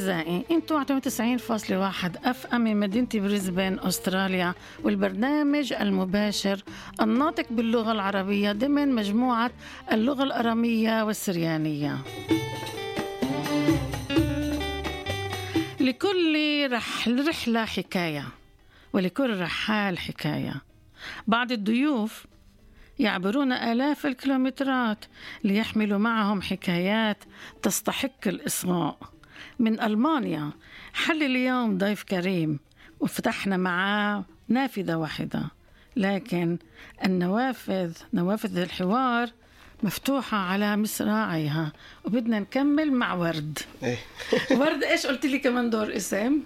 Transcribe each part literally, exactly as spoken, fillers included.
أعزائي، أنتوا على تسعين فاصلة واحد أف أم من مدينة بريسبن أستراليا، والبرنامج المباشر الناطق باللغة العربية ضمن مجموعة اللغة الأرامية والسريانية. لكل رحل رحلة حكاية، ولكل رحال حكاية. بعض الضيوف يعبرون آلاف الكيلومترات ليحملوا معهم حكايات تستحق الإصغاء. من ألمانيا حل اليوم ضيف كريم، وفتحنا معاه نافذة واحدة، لكن النوافذ نوافذ الحوار مفتوحة على مصراعيها، وبدنا نكمل مع ورد. إيه. ورد إيش قلت لي كمان دور اسم؟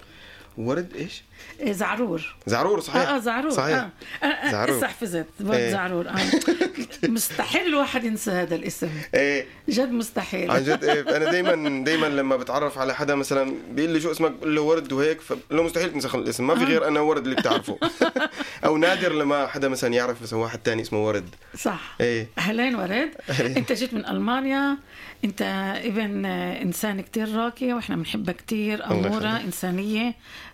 ورد إيش؟ إيه زعرور. زعرور صحيح. آه زعرور. صحيح. آه. زعرور. إسا حفظت ورد إيه. زعرور. آه. مستحيل الواحد ينسى هذا الاسم. إيه. جد مستحيل. عن جد إيه. أنا دايما دايما لما بتعرف على حدا مثلا بيقول لي شو اسمك، بقول له ورد وهيك، فلو مستحيل تنسى الاسم، ما في غير أنا ورد اللي بتعرفه. أو نادر لما حدا مثلا يعرف مثلا واحد تاني اسمه ورد. صح. إيه. أهلين ورد. أنت جيت من ألمانيا، أنت ابن إنسان كتير راقي، وإحنا بنحبها كتير، أمورة إنسانية،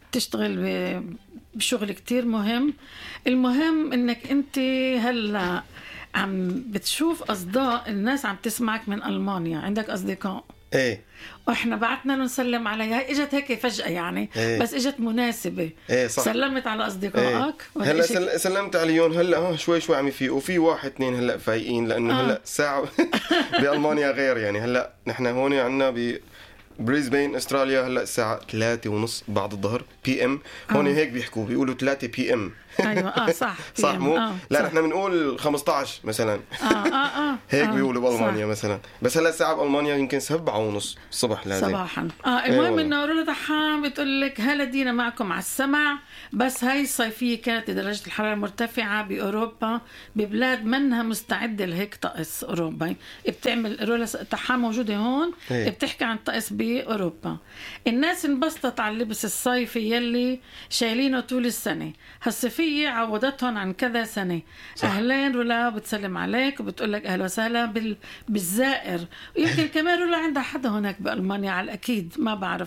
تشتغل بشغل كتير مهم. المهم إنك أنت هلا عم بتشوف أصداء الناس عم تسمعك من ألمانيا، عندك أصدقاء. إيه. وإحنا بعتنا له نسلم عليها، إجت هيك فجأة يعني. إيه. بس إجت مناسبة. إيه صح. سلمت على أصدقائك. إيه. هلا سل... سلمت عليهم هلا ها شوي شوي عم يفيقوا، وفي واحد اثنين هلا فايقين، لأنه آه. هلا ساعة بألمانيا غير يعني. هلا نحن هون عنا ب بريسبين استراليا هلا الساعة ثلاثة ونص بعد الظهر بي ام. هون هيك بيحكوا، بيقولوا ثلاثة بي ام. ايوه اه صح. صح مو آه. لا نحن بنقول خمسة عشر مثلا. اه اه اه هيك آه. بيقولوا بألمانيا صح. مثلا. بس هلا الساعة بألمانيا يمكن سبعة ونص الصبح لازم صباحا. اه المهم انه رولا ضحام بتقول لك هلا دينا معكم على السمع. بس هاي الصيفية كانت درجة الحرارة مرتفعة بأوروبا، ببلاد منها مستعدة لهيك طقس أوروبا. بتعمل رولا ضحام موجودة هون. هي. بتحكي عن طقس بأوروبا. الناس انبسطت على اللبس الصيفي يلي شايلينه طول السنة. هالصيفية عودتهم عن كذا سنة. صح. أهلين رولا بتسلم عليك وبتقول لك أهلا وسهلا بال... بالزائر. ويمكن كمان رولا عندها حدا هناك بألمانيا على الأكيد، ما بعرف.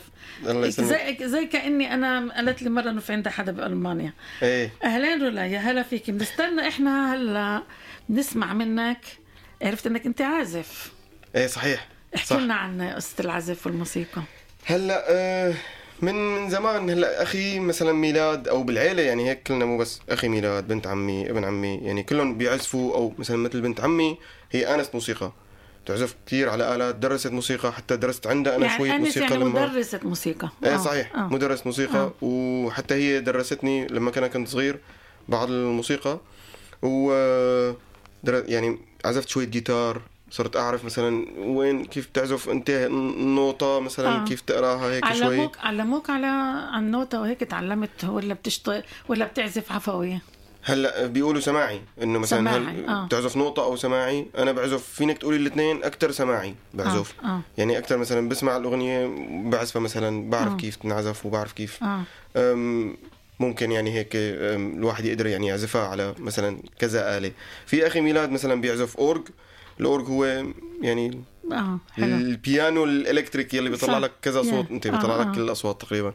زي زي كأني أنا قالت لي مرة إنه في عندها حدا بألمانيا. ايه. أهلين رولا، يا هلا فيك. بنستنى إحنا هلا نسمع منك. عرفت إنك أنت عازف. ايه صحيح. احكي لنا عن قصة العزف والموسيقى. هلا آه من زمان. هلا اخي مثلا ميلاد او بالعيله يعني هيك كلنا، مو بس اخي ميلاد، بنت عمي، ابن عمي، يعني كلهم بيعزفوا. او مثلا مثل بنت عمي هي آنست موسيقى، تعزف كتير على آلات، درست موسيقى، حتى درست عندها أنا يعني شوية موسيقى. يعني لما مدرسة موسيقى. ايه صحيح. آه. مدرسة موسيقى. آه. وحتى هي درستني لما كان كنت صغير بعض الموسيقى، و يعني عزفت شوية جيتار، صرت أعرف مثلا وين كيف تعزف أنت النوطة مثلا. آه. كيف تقراها هيك شوي. علموك علموك على النوتة وهيك تعلمت، ولا بتشتغل ولا بتعزف عفوي؟ هلا بيقولوا سماعي، انه مثلا هل آه. بتعزف نوطة او سماعي. انا بعزف، فينك تقولي الاثنين، اكتر سماعي بعزف. آه. آه. يعني اكتر مثلا بسمع الاغنية بعزفها مثلا، بعرف آه. كيف تنعزف وبعرف كيف آه. ممكن يعني هيك الواحد يقدر يعني يعزفها على مثلا كذا آلة. في اخي ميلاد مثلا بيعزف اورج. الاورج هو يعني آه. البيانو الالكتريك يلي بيطلع لك كذا صوت. انت بيطلع آه. لك كل الاصوات تقريبا.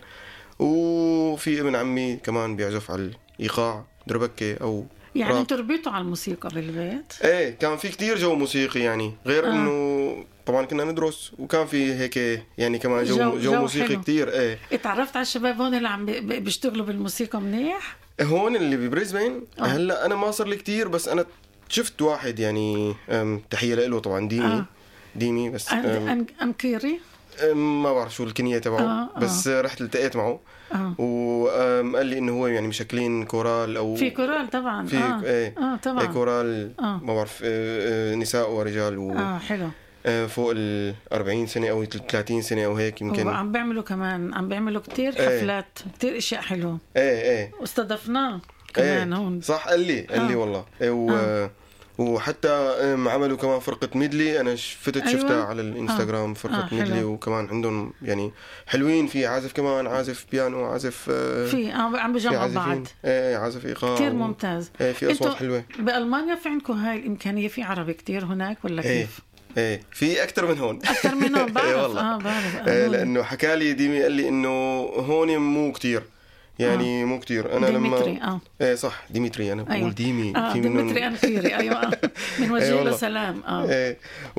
وفي ابن عمي كمان بيعزف على الايقاع، دربكة او يعني انتوا ربيتوا على الموسيقى بالبيت؟ ايه كان في كتير جو موسيقي يعني، غير آه. انه طبعا كنا ندرس، وكان في هيك يعني كمان جو جو, جو موسيقي حلو. كتير. ايه اتعرفت على الشباب هون اللي عم بيشتغلوا بالموسيقى منيح هون اللي ببريسبين. آه. هلا انا ما صار لي كتير، بس انا شفت واحد يعني تحية له طبعا، ديمي. آه. ديمي بس أن أنكيري ما بعرف شو الكنية تبعه. آه. آه. بس رحت التقيت معه. آه. وقال لي انه هو يعني مشكلين كورال، او في كورال طبعا. في آه. ايه آه طبعا. ايه كورال. آه. ما بعرف آه نساء ورجال و اه حلو. آه فوق ال أربعين سنة او ثلاثين سنة او هيك يمكن. وعم بيعملوا كمان عم بيعملوا كتير حفلات. ايه. كتير اشياء حلوه. ايه ايه واستضفناه كمان. ايه. هون صح. قال لي قال لي آه. والله ايه و... آه. وحتى عملوا كمان فرقة ميدلي. أنا فتت أيوة. شفتها على الإنستغرام. فرقة آه. ميدلي. وكمان عندهم يعني حلوين، في عازف كمان، عازف بيانو، عازف في عم بجمعوا بعض. ايه عازف إيقاع كتير ممتاز. ايه في أصوات حلوة. بألمانيا في عندكم هاي الإمكانية؟ في عربي كتير هناك ولا ايه. كيف؟ ايه في أكتر من هون. أكتر من هون بعرف. آه بعرف. آه لانه حكى لي ديمي قال لي انه هون مو كتير يعني آه. مو كتير. انا ديمتري. لما اه ايه صح ديمتري انا بقول أيوة. ديمي آه ديمتري انا كيري ايوه من وجه أيوة له سلام. اه ايه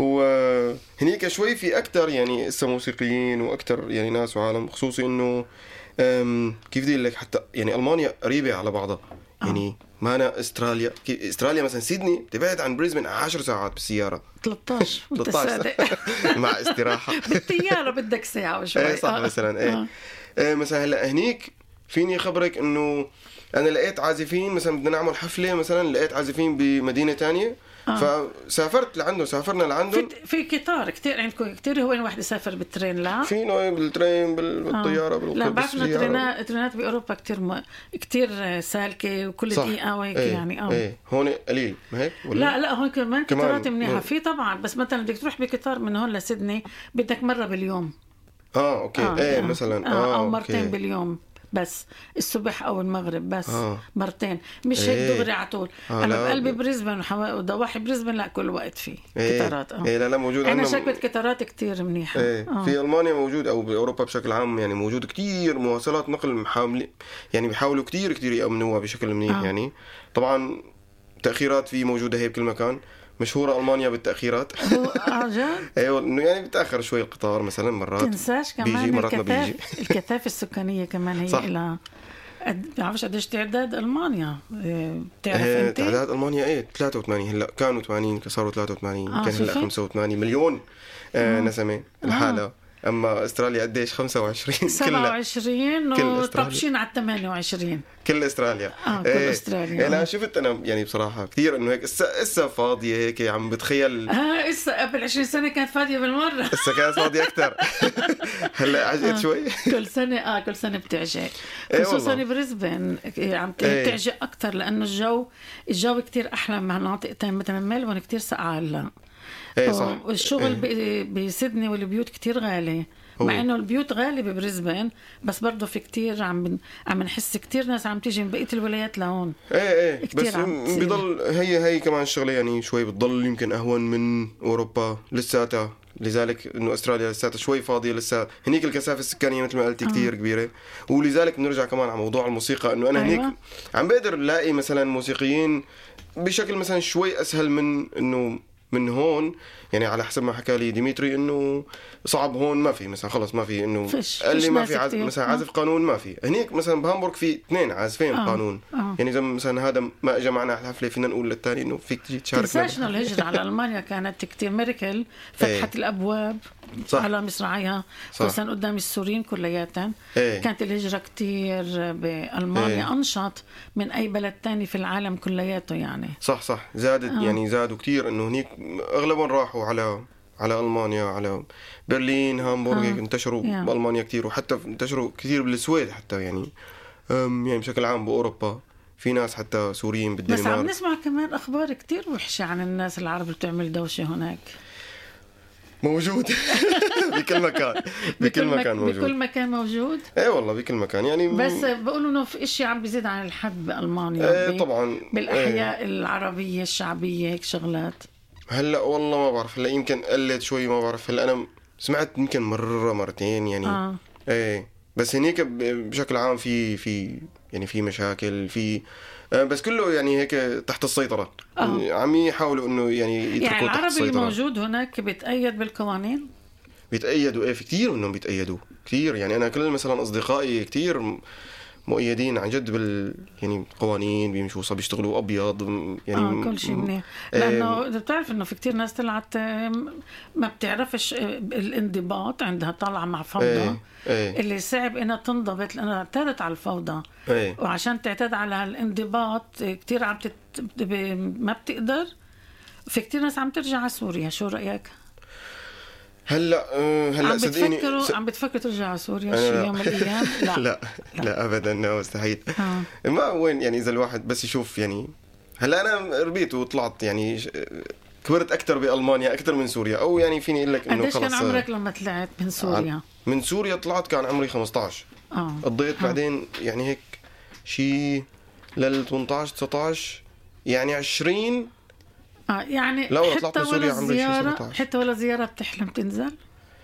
وهنيك شوي في اكتر يعني اسا موسيقيين واكتر يعني ناس وعالم، خصوصي انه كيف بدي لك حتى يعني المانيا قريبه على بعضها يعني ما أنا استراليا استراليا مثلا سيدني بتبعد عن بريزبن عشر ساعات بالسيارة. ثلاثة عشر ثلاثة عشر مع استراحة بالطيارة بدك ساعة وشوي. ايه صح آه. مثلا ايه, آه. إيه مثلا هلا هنيك فيني خبرك انه انا لقيت عازفين مثلا بدنا نعمل حفلة مثلا لقيت عازفين بمدينة تانية آه. فسافرت لعنده سافرنا لعنده في, في قطار كتير عندكم كتير. هو الواحد يسافر بالترين لا في نوع بالترين بالطيارة آه. لا بعرفنا الترينات الترينات بأوروبا كتير م... كتير سالكة وكل دقيقة وهيك ايه. يعني اه ايه. هون قليل ما هيك ولا لا لا هون كمان قطارات منيحة في طبعا، بس مثلا بدك تروح بقطار من هون لسيدني بدك مرة باليوم. اه اوكي آه. ايه آه. مثلا اه او مرتين أوكي. باليوم بس الصبح او المغرب بس آه. مرتين مش هيك إيه. دغري على طول. آه انا بقلبي بريزبن وضواحي بريزبن لا كل وقت فيه إيه. قطارات اه إيه لا لا موجود عندنا شكل قطارات كتير منيحه. إيه. آه. في المانيا موجود او باوروبا بشكل عام يعني موجود كتير مواصلات نقل محاولين يعني بيحاولوا كتير كتير يامنوها بشكل منيح آه. يعني طبعا تاخيرات في موجوده هي بكل مكان. مشهورة ألمانيا بالتأخيرات. أيوة إنه يعني بتأخر شوي القطار مثلا مرات. تنساش كمان بيجي مرات ما بيجي. الكثافة السكانية كمان هي إلى بعرفش قديش تعداد ألمانيا بتعرف إيه أنت؟ تعداد ألمانيا إيه ثلاثة وثمانين هلا كانوا ثمانين صاروا ثلاثة وثمانين آه كان هلا خمسة وثمانين مليون آه نسمة الحالة. آه. أما أستراليا قديش خمسة وعشرين سبعة وعشرين وطبشين على ثمانية وعشرين كل أستراليا. آه كل إيه. أستراليا. أنا شفت أنا يعني بصراحة كثير إنه هيك إسا إسا فاضية هيك عم بتخيل. آه إسا قبل عشرين سنة كانت فاضية بالمرة. إسا كانت فاضية أكتر. هلا عجقت آه. شوي. كل سنة آه كل سنة بتعجق. خصوصاً إيه بريزبن عم بتعجق إيه. أكتر لأنه الجو الجو كتير أحلى مع مناطق مثلا ميلبورن كتير ساقعة هلا. إيه صح. والشغل إيه. بسيدني والبيوت كتير غالي. مع انه البيوت غالية ببريزبن بس برضه في كتير عم بن... عم نحس كتير ناس عم تيجي من بقية الولايات لهون. ايه ايه بس بيضل هي هي كمان الشغلة يعني شوي بتضل يمكن اهون من اوروبا لساتها. لذلك انه استراليا لساتها شوي فاضية لسه هنيك الكثافة السكانية مثل ما قلتي كتير آه. كبيرة. ولذلك بنرجع كمان على موضوع الموسيقى انه انا أيوة. هنيك عم بقدر الاقي مثلا موسيقيين بشكل مثلا شوي اسهل من انه من هون يعني على حسب ما حكى لي ديمتري انه صعب هون ما في مثلا خلص ما في انه قال لي ما في عز... مثلا عازف آه. قانون ما في. هنيك مثلا بهامبورغ في اثنين عازفين آه. قانون آه. يعني زي مثلا هذا ما اجى معنا على الحفله فينا نقول للثاني انه فيك تجي تشارك. تنساش الهجره على المانيا كانت كتير ميركل فتحت ايه. الابواب صح. على مصراعيها خصوصا قدام السوريين كلياتهم ايه. كانت الهجره كتير بالمانيا ايه. انشط من اي بلد تاني في العالم كلياته يعني صح صح زادت آه. يعني زادوا كتير انه هنيك اغلبهم راحوا على على ألمانيا على برلين هامبورغ آه. انتشروا yeah. بألمانيا كتير وحتى انتشروا كتير بالسويد حتى يعني يعني بشكل عام بأوروبا في ناس حتى سوريين بالدنمارك. بس عم نسمع كمان أخبار كتير وحشة عن الناس العرب اللي بتعمل دوشة هناك. موجود بكل مكان بكل مكان موجود بكل مكان موجود ايه والله بكل مكان يعني بس بقولوا انه في اشي عم بيزيد عن الحد بألمانيا ايه طبعا بالأحياء ايه. العربية الشعبية هيك شغلات هلا والله ما بعرف هلا يمكن قلت شوي ما بعرف هلا انا سمعت يمكن مرة مرتين يعني آه. ايه بس هنيك بشكل عام في في يعني في مشاكل في بس كله يعني هيك تحت السيطرة آه. عم يحاولوا انه يعني يتركوا يعني تحت السيطرة. العربي الموجود هناك بيتأيد بالقوانين بيتأيدوا ايه في كتير منهم بيتأيدوا كتير يعني انا كل مثلا اصدقائي كتير مؤيدين عن جد بال يعني قوانين بيمشوا صار بيشتغلوا ابيض يعني آه كل شيء منيح لانه اذا بتعرف انه في كتير ناس طلعت ما بتعرفش الانضباط عندها طالعه مع فوضى ايه ايه اللي صعب انها تنضبط لانها اعتادت على الفوضى ايه وعشان تعتاد على الانضباط كتير عم تت... ما بتقدر في كتير ناس عم ترجع على سوريا. شو رايك؟ هلا هلا عم بتفكروا س... عم بتفكروا ترجعوا على سوريا شي يوم من الايام؟ لا لا لا, لا ابدا مستحيل. آه. ما وين يعني اذا الواحد بس يشوف يعني هلا انا ربيت وطلعت يعني كبرت اكثر بالمانيا اكثر من سوريا او يعني فيني اقول لك انه خلص. قديش كان عمرك لما طلعت من سوريا؟ من سوريا طلعت كان عمري خمسة عشر. اه قضيت بعدين يعني هيك شيء لل ثمانية عشر تسعة عشر يعني عشرين آه يعني حتى ولا زيارة حتى ولا زيارة بتحلم تنزل؟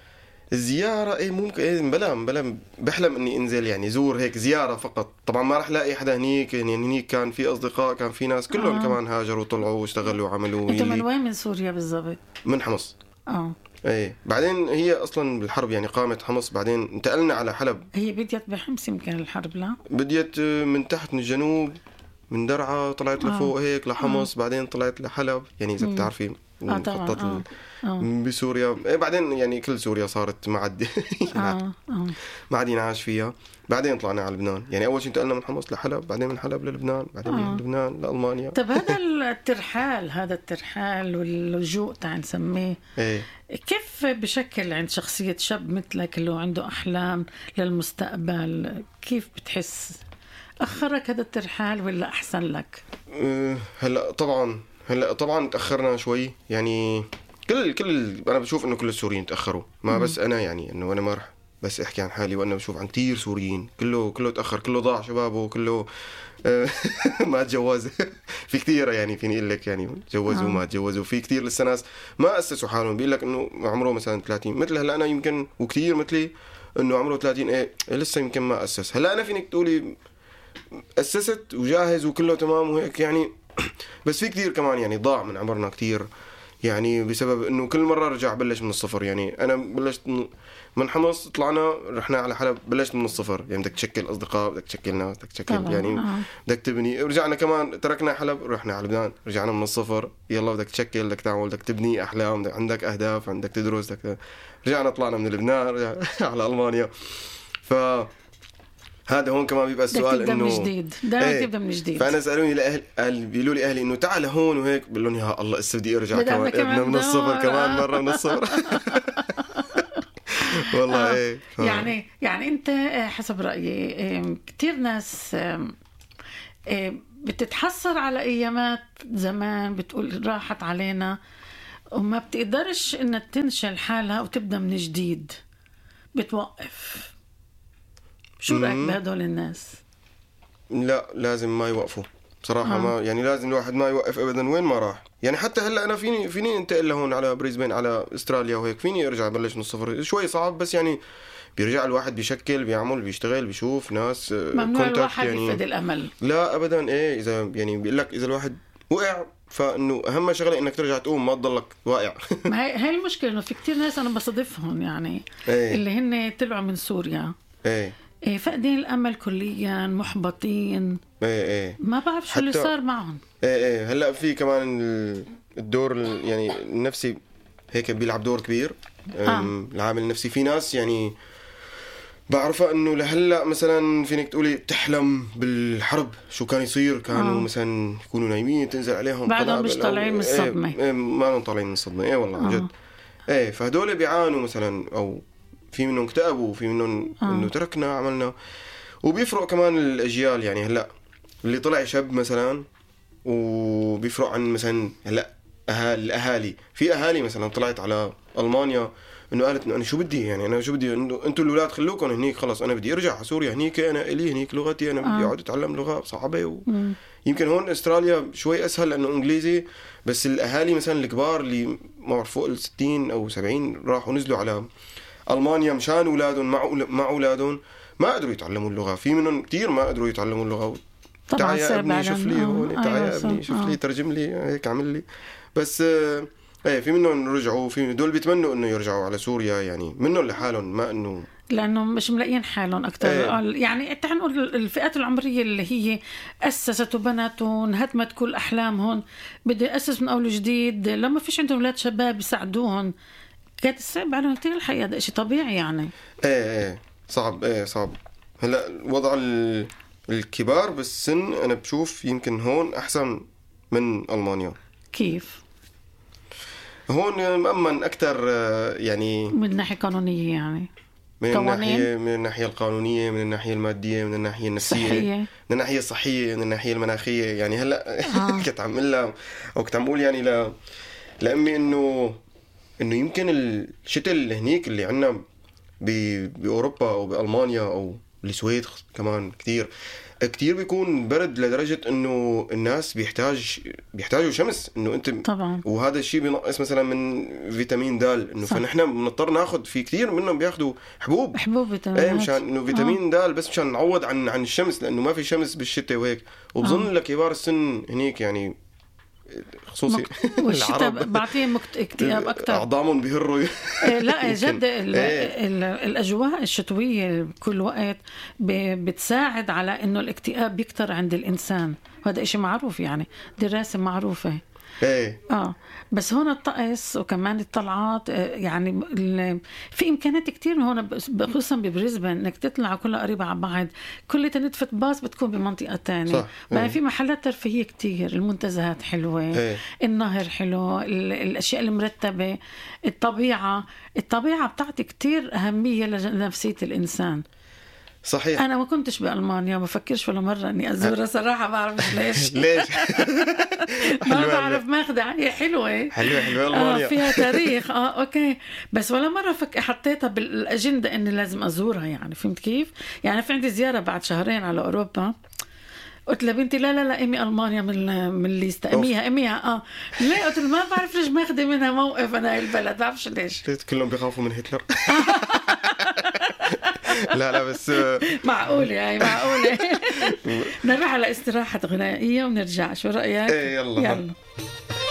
الزيارة إيه ممكن إيه بلا بلا بحلم إني أنزل يعني زور هيك زيارة فقط. طبعا ما رح لاقي حدا هنيك يعني هنيك كان في أصدقاء كان في ناس كلهم آه. كمان هاجروا وطلعوا واشتغلوا وعملوا. أنت من وين من سوريا بالضبط؟ من حمص. آه. ايه بعدين هي اصلا بالحرب يعني قامت حمص بعدين انتقلنا على حلب. هي بديت بحمص يمكن الحرب لا؟ بديت من تحت من الجنوب من درعا طلعت آه. لفوق هيك لحمص آه. بعدين طلعت لحلب يعني اذا بتعرفي خطط آه. آه. بسوريا. إيه بعدين يعني كل سوريا صارت ما عاد آه. آه. ما عاد ينعاش فيها. بعدين طلعنا على لبنان يعني اول شيء انتقلنا من حمص لحلب بعدين من حلب للبنان بعدين آه. من لبنان لألمانيا. طب هذا الترحال هذا الترحال واللجوء تعال نسميه ايه كيف بشكل عند شخصية شاب مثلك اللي عنده أحلام للمستقبل؟ كيف بتحس أخرك هذا الترحال ولا أحسن لك؟ أه هلا طبعا هلا طبعا تأخرنا شوي يعني كل كل أنا بشوف إنه كل السوريين تأخروا ما م. بس أنا يعني إنه أنا ما رح بس أحكي عن حالي وأنا بشوف عن كتير سوريين كله كله تأخر كله ضاع شبابه كله ما تجوز. في كتير يعني فيني أقول لك يعني تجوزوا ما تجوزوا. في كتير لسه ناس ما أسسوا حالهم بيقول لك إنه عمره مثلا ثلاثين مثل هلا أنا يمكن وكتير مثلي إنه عمره ثلاثين إيه لسه يمكن ما أسس. هلا أنا فينك تقولي أسست وجاهز وكله تمام وهيك يعني بس في كتير كمان يعني ضاع من عمرنا كتير يعني بسبب إنه كل مرة رجع بلش من الصفر. يعني أنا بلشت من حمص طلعنا رحنا على حلب بلشت من الصفر يعني بدك تشكل أصدقاء بدك تشكل ناس بدك تشكل يعني بدك تبني. رجعنا كمان تركنا حلب رحنا على لبنان رجعنا من الصفر يلا بدك تشكل بدك تعمل بدك تبني أحلام بدك عندك أهداف عندك تدرس بدك. رجعنا طلعنا من لبنان رجعنا على ألمانيا. ف هذا هون كمان بيبقى السؤال انه من جديد دائما ايه تبدا من جديد. فانا سالوني لاهل أهل بيقولوا لي اهلي انه تعال هون وهيك بقول لهم يا الله اسا بدي ارجع كمان ابنا من الصفر كمان مره من الصفر. والله آه. ايه ف... يعني يعني انت حسب رايي كثير ناس بتتحسر على ايامات زمان بتقول راحت علينا وما بتقدرش انها تنشل حالها وتبدا من جديد بتوقف. شو رأيك بهدول الناس؟ لا لازم ما يوقفوا بصراحة آه. ما يعني لازم الواحد ما يوقف أبدا وين ما راح. يعني حتى هلا أنا فيني فيني انتقل لهون على بريسبين على أستراليا وهيك فيني أرجع بلش من الصفر شوي صعب بس يعني بيرجع الواحد بيشكل بيعمل بيشتغل بيشوف ناس ممنوع الواحد يعني يفقد الأمل. لا أبدا إيه إذا يعني بيقول لك إذا الواحد وقع فإنه أهم شغلة إنك ترجع تقوم ما تضلك واقع. ما هي هاي المشكلة إنه في كتير ناس أنا بصادفهم يعني ايه. اللي هن طلعوا من سوريا ايه إيه فقدين الأمل كليا محبطين ايه ايه ما بعرف شو اللي صار معهم. ايه ايه هلا في كمان الدور يعني النفسي هيك بيلعب دور كبير. آه. العامل النفسي في ناس يعني بعرفها انه لهلا مثلا فينك تقولي بتحلم بالحرب شو كان يصير كانوا آه. مثلا يكونوا نايمين تنزل عليهم بعدهم مش طالعين من الصدمه. ايه, إيه ما طالعين من الصدمه ايه والله عن جد. ايه فهدول بيعانوا مثلا او في منهم اكتئبوا وفي منهم آه. انه تركنا عملنا. وبيفرق كمان الاجيال يعني هلا اللي طلع شاب مثلا وبيفرق عن مثلا هلا اهالي الاهالي في اهالي مثلا طلعت على المانيا انه قالت انه انا شو بدي يعني انا شو بدي انه انتوا الاولاد خلوكم هنيك خلص انا بدي ارجع على سوريا هنيك انا الي هنيك لغتي انا بدي آه. اقعد اتعلم لغه صعبه و... يمكن هون استراليا شوي اسهل لانه انجليزي بس الاهالي مثلا الكبار اللي ما بعرف فوق ال ستين او سبعين راحوا نزلوا على المانيا مشان اولادهم مع مع اولادهم ما قدروا يتعلموا اللغه. في منهم كتير ما قدروا يتعلموا اللغه. تعال يا ابني شوف لي هون تعال يا ابني شوف لي ترجم لي هيك عمل لي بس ايه في منهم رجعوا في دول بيتمنوا انه يرجعوا على سوريا يعني منهم لحالهم ما انه لانه مش ملاقيين حالهم اكثر. ايه. يعني تعال نقول الفئات العمريه اللي هي اسست وبنت وانهدمت كل احلامهم بده ياسس من اول جديد لما فيش عندهم اولاد شباب يساعدوهم كانت صعب عليهم كثير الحياه. ده شيء طبيعي يعني. ايه ايه صعب ايه صعب. هلا وضع الكبار بالسن انا بشوف يمكن هون احسن من المانيا. كيف؟ هون مأمن أكتر يعني من الناحية القانونية يعني من الناحية من الناحية القانونية من الناحية المادية من الناحية النفسية صحية. من الناحية الصحية من الناحية المناخية يعني هلا آه. كنت عم لها أو كنت عم أقول يعني ل لأمي إنه إنه يمكن الشتاء اللي هنيك اللي عنا بأوروبا أو بألمانيا أو بالسويد كمان كتير كتير بيكون برد لدرجة انه الناس بيحتاج بيحتاجوا شمس انه انت طبعا. وهذا الشيء بينقص مثلا من فيتامين د انه فنحن بنضطر ناخذ في كتير منهم بياخذوا حبوب حبوب فيتامين ايه مشان انه فيتامين آه. د بس مشان نعوض عن عن الشمس لانه ما في شمس بالشتاء وهيك وبظن آه. لكبار السن هنيك يعني خصوصي مك... والشتاء بعطيهم مكت... اكتئاب اكثر اعضامهم بيهروا لا جد ال... ال... الاجواء الشتويه كل وقت ب... بتساعد على انه الاكتئاب بيكتر عند الانسان وهذا إشي معروف يعني دراسه معروفه ايه اه بس هون الطقس وكمان الطلعات يعني في امكانيات كتير هون خصوصا ببريزبن انك تطلع كلها قريبه على بعض كل تنتفت باص بتكون بمنطقه تانية بقى ايه. في محلات ترفيهيه كتير المنتزهات حلوه ايه. النهر حلو الاشياء المرتبه الطبيعه الطبيعه بتعطي كتير اهميه لنفسيه الانسان صحيح. أنا ما كنتش بألمانيا ما بفكرش ولا مرة إني أزورها صراحة ما بعرف ليش ليش ما بعرف ماخدة هي حلوة حلوة حلوة ألمانيا آه فيها تاريخ آه أوكي بس ولا مرة فك حطيتها بالأجندة إني لازم أزورها يعني فهمت كيف يعني في عندي زيارة بعد شهرين على أوروبا قلت لبنتي لا لا لا امي ألمانيا من من الليستا اميها اميها اه ليه قلت ما بعرف ليش ماخذه منها موقف انا هاي البلد بعرفش ليش كلهم بيخافوا من هتلر لا لا بس معقولة هاي معقولة نروح على استراحة غنائية ونرجع شو رأيك؟ ايه يلا يلا